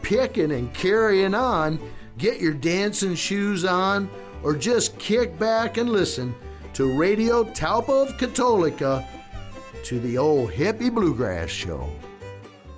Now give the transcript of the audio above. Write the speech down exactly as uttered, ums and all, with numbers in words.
kicking and carrying on, get your dancing shoes on, or just kick back and listen to Radio Talpa of Catholica, to the old hippie bluegrass show.